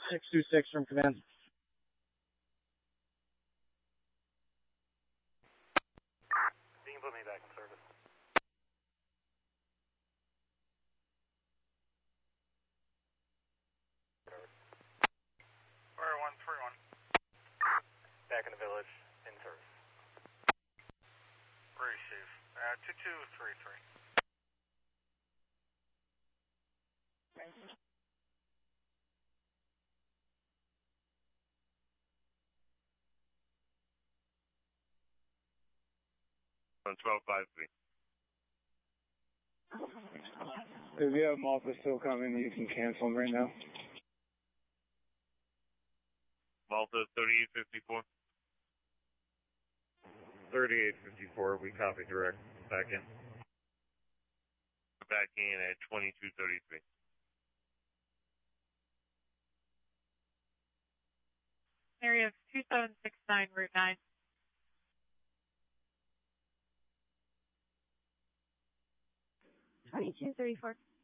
626 from command. You can put me back in service. Fire 131. Back in the village, in service. Receive. 2233. On 1253. If you have Malta still coming, you can cancel them right now. Malta 3854. 3854, we copy direct. Back in. Back in at 2233. Area 2769, Route 9. Two 34.